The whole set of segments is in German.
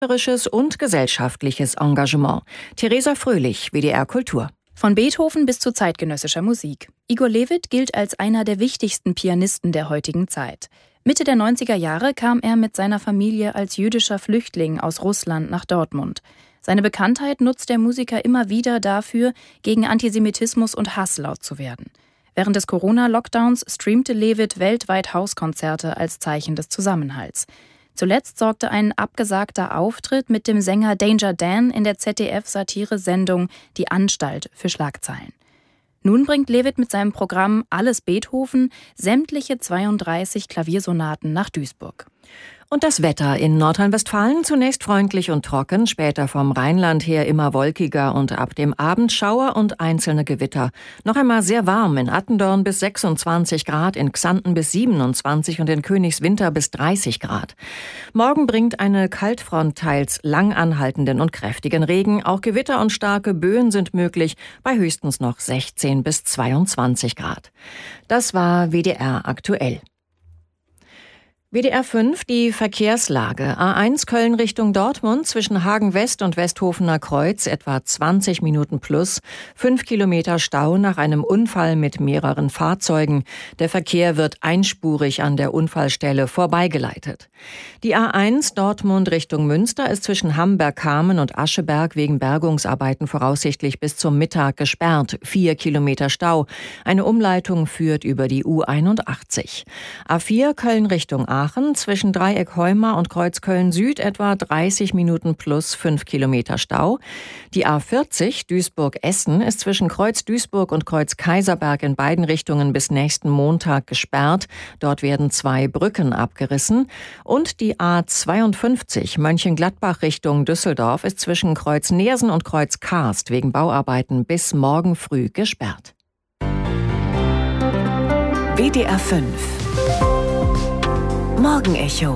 und gesellschaftliches Engagement. Theresa Fröhlich, WDR Kultur. Von Beethoven bis zu zeitgenössischer Musik. Igor Levit gilt als einer der wichtigsten Pianisten der heutigen Zeit. Mitte der 90er Jahre kam er mit seiner Familie als jüdischer Flüchtling aus Russland nach Dortmund. Seine Bekanntheit nutzt der Musiker immer wieder dafür, gegen Antisemitismus und Hass laut zu werden. Während des Corona-Lockdowns streamte Levit weltweit Hauskonzerte als Zeichen des Zusammenhalts. Zuletzt sorgte ein abgesagter Auftritt mit dem Sänger Danger Dan in der ZDF-Satire-Sendung Die Anstalt für Schlagzeilen. Nun bringt Levit mit seinem Programm Alles Beethoven sämtliche 32 Klaviersonaten nach Duisburg. Und das Wetter in Nordrhein-Westfalen zunächst freundlich und trocken, später vom Rheinland her immer wolkiger und ab dem Abend Schauer und einzelne Gewitter. Noch einmal sehr warm, in Attendorn bis 26 Grad, in Xanten bis 27 und in Königswinter bis 30 Grad. Morgen bringt eine Kaltfront teils lang anhaltenden und kräftigen Regen. Auch Gewitter und starke Böen sind möglich, bei höchstens noch 16 bis 22 Grad. Das war WDR aktuell. WDR 5, die Verkehrslage. A1 Köln Richtung Dortmund zwischen Hagen West und Westhofener Kreuz etwa 20 Minuten plus. 5 Kilometer Stau nach einem Unfall mit mehreren Fahrzeugen. Der Verkehr wird einspurig an der Unfallstelle vorbeigeleitet. Die A1 Dortmund Richtung Münster ist zwischen Hamberg-Kamen und Ascheberg wegen Bergungsarbeiten voraussichtlich bis zum Mittag gesperrt. 4 Kilometer Stau. Eine Umleitung führt über die U81. A4 Köln Richtung Aachen zwischen Dreieck Heuma und Kreuz Köln Süd etwa 30 Minuten plus 5 Kilometer Stau. Die A40 Duisburg-Essen ist zwischen Kreuz Duisburg und Kreuz Kaiserberg in beiden Richtungen bis nächsten Montag gesperrt. Dort werden 2 Brücken abgerissen. Und die A52 Mönchengladbach Richtung Düsseldorf ist zwischen Kreuz Neersen und Kreuz Karst wegen Bauarbeiten bis morgen früh gesperrt. WDR 5 Morgenecho.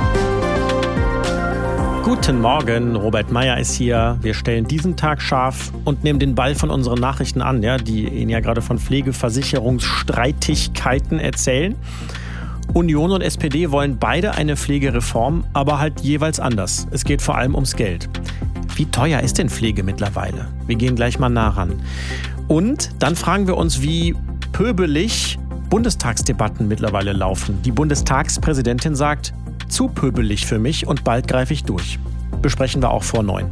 Guten Morgen, Robert Meyer ist hier. Wir stellen diesen Tag scharf und nehmen den Ball von unseren Nachrichten an, die Ihnen ja gerade von Pflegeversicherungsstreitigkeiten erzählen. Union und SPD wollen beide eine Pflegereform, aber halt jeweils anders. Es geht vor allem ums Geld. Wie teuer ist denn Pflege mittlerweile? Wir gehen gleich mal nah ran. Und dann fragen wir uns, wie pöbelig Bundestagsdebatten mittlerweile laufen. Die Bundestagspräsidentin sagt, zu pöbelig für mich und bald greife ich durch. Besprechen wir auch vor 9.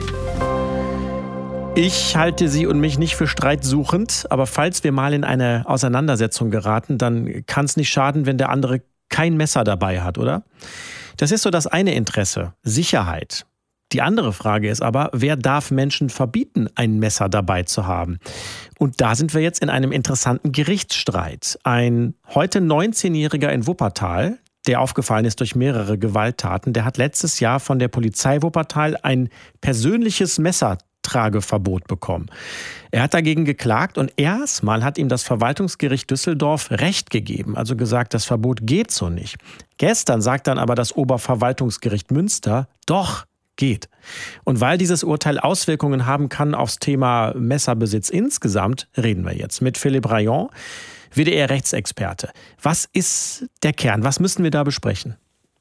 Ich halte Sie und mich nicht für streitsuchend, aber falls wir mal in eine Auseinandersetzung geraten, dann kann es nicht schaden, wenn der andere kein Messer dabei hat, oder? Das ist so das eine Interesse, Sicherheit. Die andere Frage ist aber, wer darf Menschen verbieten, ein Messer dabei zu haben? Und da sind wir jetzt in einem interessanten Gerichtsstreit. Ein heute 19-Jähriger in Wuppertal, der aufgefallen ist durch mehrere Gewalttaten, der hat letztes Jahr von der Polizei Wuppertal ein persönliches Messertrageverbot bekommen. Er hat dagegen geklagt und erstmal hat ihm das Verwaltungsgericht Düsseldorf Recht gegeben, also gesagt, das Verbot geht so nicht. Gestern sagt dann aber das Oberverwaltungsgericht Münster, doch, geht. Und weil dieses Urteil Auswirkungen haben kann aufs Thema Messerbesitz insgesamt, reden wir jetzt mit Philipp Rayon, WDR-Rechtsexperte. Was ist der Kern? Was müssen wir da besprechen?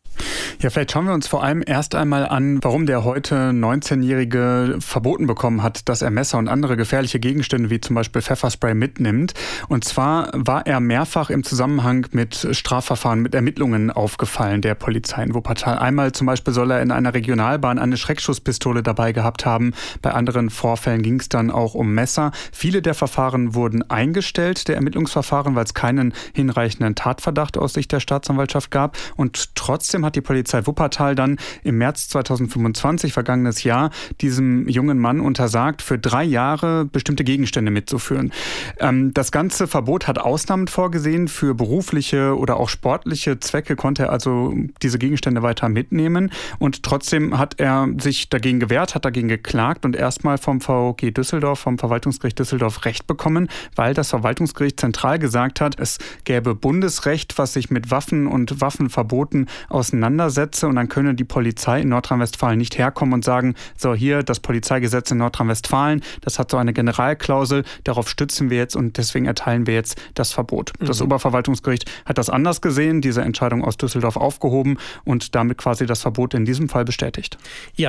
Ja, vielleicht schauen wir uns vor allem erst einmal an, warum der heute 19-Jährige verboten bekommen hat, dass er Messer und andere gefährliche Gegenstände wie zum Beispiel Pfefferspray mitnimmt. Und zwar war er mehrfach im Zusammenhang mit Strafverfahren, mit Ermittlungen aufgefallen der Polizei in Wuppertal. Einmal zum Beispiel soll er in einer Regionalbahn eine Schreckschusspistole dabei gehabt haben. Bei anderen Vorfällen ging es dann auch um Messer. Viele der Verfahren wurden eingestellt, der Ermittlungsverfahren, weil es keinen hinreichenden Tatverdacht aus Sicht der Staatsanwaltschaft gab. Und trotzdem hat die Polizei Wuppertal dann im März 2025, vergangenes Jahr, diesem jungen Mann untersagt, für 3 Jahre bestimmte Gegenstände mitzuführen. Das ganze Verbot hat Ausnahmen vorgesehen. Für berufliche oder auch sportliche Zwecke konnte er also diese Gegenstände weiter mitnehmen. Und trotzdem hat er sich dagegen gewehrt, hat dagegen geklagt und erstmal vom VG Düsseldorf, vom Verwaltungsgericht Düsseldorf Recht bekommen, weil das Verwaltungsgericht zentral gesagt hat, es gäbe Bundesrecht, was sich mit Waffen und Waffenverboten auseinandersetze und dann könne die Polizei in Nordrhein-Westfalen nicht herkommen und sagen, so hier das Polizeigesetz in Nordrhein-Westfalen, das hat so eine Generalklausel, darauf stützen wir jetzt und deswegen erteilen wir jetzt das Verbot. Das Oberverwaltungsgericht hat das anders gesehen, diese Entscheidung aus Düsseldorf aufgehoben und damit quasi das Verbot in diesem Fall bestätigt. Ja,